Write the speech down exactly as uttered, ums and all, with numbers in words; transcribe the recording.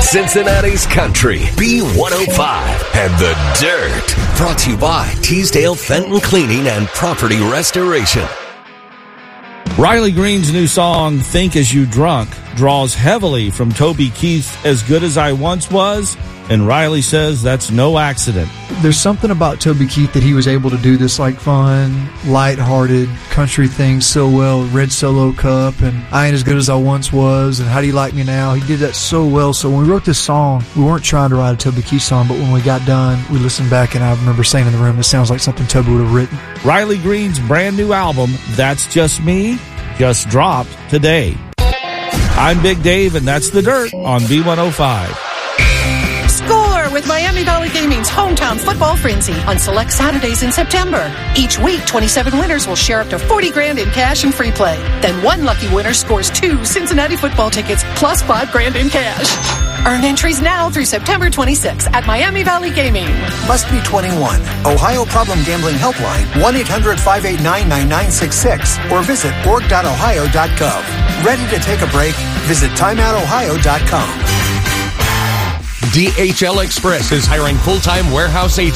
Cincinnati's Country, B one oh five, and The Dirt. Brought to you by Teasdale Fenton Cleaning and Property Restoration. Riley Green's new song, Think As You Drunk, draws heavily from Toby Keith's As Good As I Once Was, and Riley says that's no accident. There's something about Toby Keith that he was able to do this like fun, lighthearted country thing so well. Red Solo Cup and I Ain't As Good As I Once Was and How Do You Like Me Now. He did that so well. So when we wrote this song, we weren't trying to write a Toby Keith song, but when we got done, we listened back and I remember saying in the room, this sounds like something Toby would have written. Riley Green's brand new album, That's Just Me, just dropped today. I'm Big Dave, and that's The Dirt on B one oh five. Score with Miami Valley Gaming's hometown football frenzy on select Saturdays in September. Each week, twenty-seven winners will share up to forty grand in cash and free play. Then one lucky winner scores two Cincinnati football tickets plus five grand in cash. Earn entries now through September twenty-sixth at Miami Valley Gaming. Must be twenty-one. Ohio Problem Gambling Helpline, one eight hundred five eight nine nine nine six six, or visit org dot ohio dot gov. Ready to take a break? Visit time out ohio dot com. D H L Express is hiring full-time warehouse agents.